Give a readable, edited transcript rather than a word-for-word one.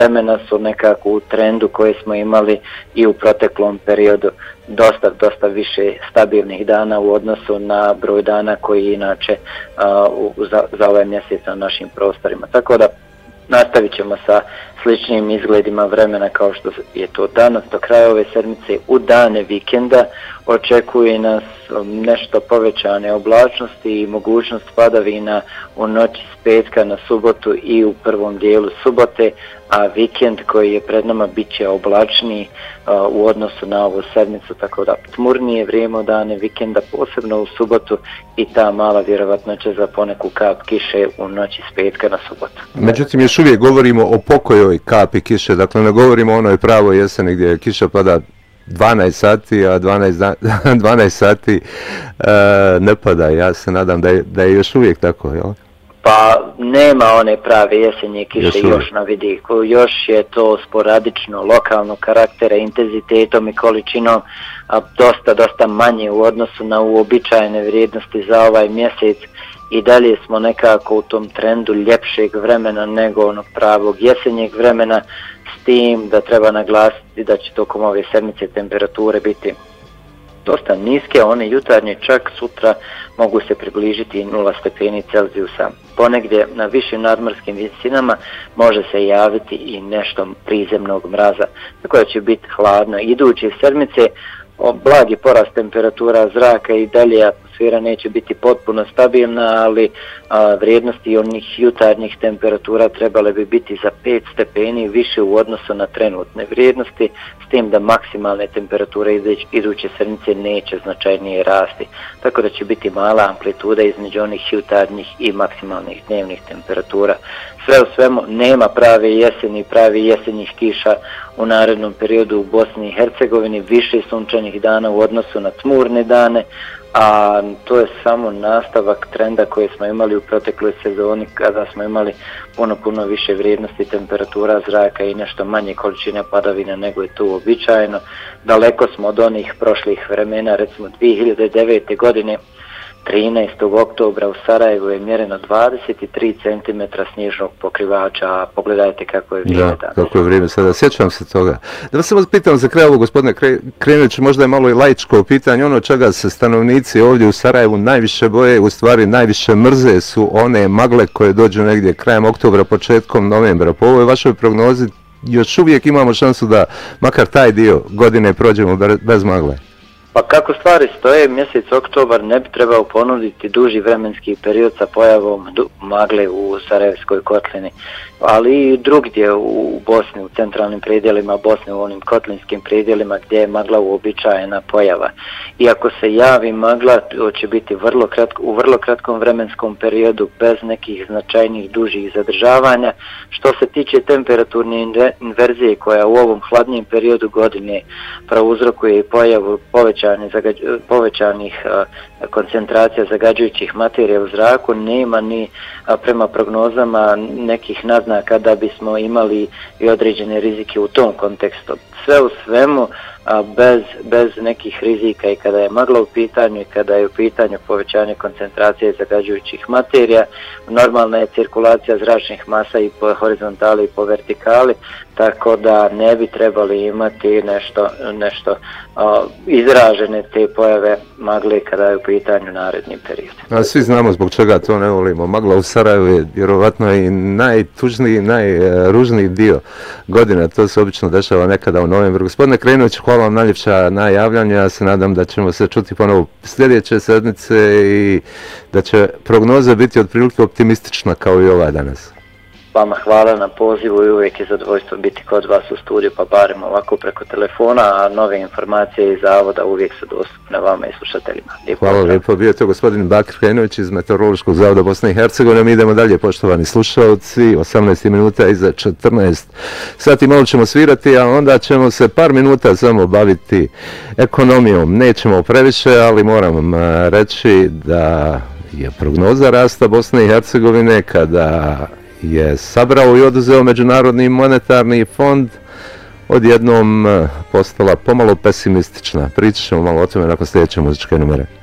vremena su nekako u trendu koje smo imali i u proteklom periodu dosta više stabilnih dana u odnosu na broj dana koji je inače za ovaj mjesec na našim prostorima. Tako da nastavit ćemo sa sličnim izgledima vremena kao što je to danas. Do kraja ove sedmice u dane vikenda očekuje nas nešto povećane oblačnosti i mogućnost padavina u noći s petka na subotu i u prvom dijelu subote, a vikend koji je pred nama bit će oblačniji u odnosu na ovu sedmicu, tako da tmurnije vrijeme u dane vikenda, posebno u subotu, i ta mala vjerovatnoća za poneku kap kiše u noći s petka na subotu. Međutim, još uvijek govorimo o pokojoj kapi kiše, dakle ne govorimo o onoj pravoj jeseni gdje kiša pada 12 sati, a 12 sati ne pada. Ja se nadam da je još uvijek tako, jel? Pa nema one prave jesenje kiše još na vidiku, još je to sporadično, lokalnog karaktera, intenzitetom i količinom dosta manje u odnosu na uobičajene vrijednosti za ovaj mjesec. I dalje smo nekako u tom trendu ljepšeg vremena nego onog pravog jesenjeg vremena, s tim da treba naglasiti da će tokom ove sedmice temperature biti dosta niske, one jutarnje čak sutra mogu se približiti 0 stepeni Celzijusa. Ponegdje na višim nadmorskim visinama može se javiti i nešto prizemnog mraza, tako da će biti hladno. Iduće sedmice blagi porast temperatura zraka i dalje atmosfera neće biti potpuno stabilna, ali vrijednosti onih jutarnjih temperatura trebale bi biti za 5 stepeni više u odnosu na trenutne vrijednosti, s tim da maksimalne temperature iduće sedmice neće značajnije rasti, tako da će biti mala amplituda između onih jutarnjih i maksimalnih dnevnih temperatura. Sve u svemu nema prave jeseni, pravi jesenjih kiša u narednom periodu u Bosni i Hercegovini, više sunčanih dana u odnosu na tmurne dane, a to je samo nastavak trenda koje smo imali u protekloj sezoni kada smo imali puno više vrijednosti temperatura zraka i nešto manje količine padavina nego je to uobičajeno. Daleko smo od onih prošlih vremena, recimo 2009. godine 13. oktobra u Sarajevu je mjereno 23 cm snježnog pokrivača, a pogledajte kako je vrijeme danas. Kako je vrijeme sada, sjećam se toga. Da vas samo pitam za kraj ovo, gospodine Krenović, možda je malo i laičko pitanje, ono čega se stanovnici ovdje u Sarajevu najviše boje, u stvari najviše mrze, su one magle koje dođu negdje krajem oktobra, početkom novembra. Po ovoj vašoj prognozi još uvijek imamo šansu da makar taj dio godine prođemo bez magle. Pa kako stvari stoje, mjesec oktobar ne bi trebao ponuditi duži vremenski period sa pojavom magle u Sarajevskoj kotlini, ali i drugdje u Bosni, u centralnim predjelima Bosne, u onim kotlinskim predjelima gdje je magla uobičajena pojava. I ako se javi magla, to će biti u vrlo kratkom vremenskom periodu bez nekih značajnih dužih zadržavanja. Što se tiče temperaturne inverzije koja u ovom hladnijem periodu godine prouzrokuje i pojavu povećanih koncentracija zagađujućih materija u zraku, nema ni prema prognozama nekih naznaka da bismo imali i određene rizike u tom kontekstu. Sve u svemu, bez nekih rizika, i kada je magla u pitanju i kada je u pitanju povećanje koncentracije zagađujućih materija, normalna je cirkulacija zračnih masa i po horizontali i po vertikali, tako da ne bi trebali imati nešto izražene te pojave magle kada je u pitanju naredni period. A svi znamo zbog čega to ne volimo. Magla u Sarajevu je vjerovatno i najtužniji, najružniji dio godine. To se obično dešava nekada u novembru. Gospodine Krenović, hvala vam najljepša na javljanje. Ja se nadam da ćemo se čuti ponovo sljedeće sedmice i da će prognoza biti otprilike optimistična kao i ova danas. Vama hvala na pozivu i uvijek je zadovoljstvo biti kod vas u studiju, pa barem ovako preko telefona, a nove informacije iz zavoda uvijek su dostupne vama i slušateljima. Hvala lijepo, bio je to gospodin Bakir Krenović iz Meteorološkog zavoda Bosne i Hercegovine. Mi idemo dalje, poštovani slušalci, 18 minuta iza 14 sati, malo ćemo svirati, a onda ćemo se par minuta samo baviti ekonomijom. Nećemo previše, ali moram reći da je prognoza rasta Bosne i Hercegovine kada je sabrao i oduzeo Međunarodni monetarni fond odjednom postala pomalo pesimistična. Pričat ćemo malo o tome nakon sljedeće muzičke numere.